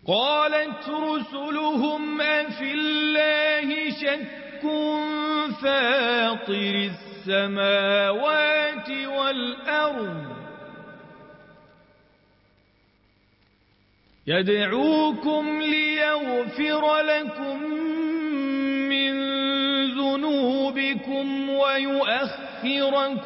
قالت رسلهم أفي الله شك فاطر السماوات والأرض يدعوكم ليغفر لكم من ذنوبكم ويؤخركم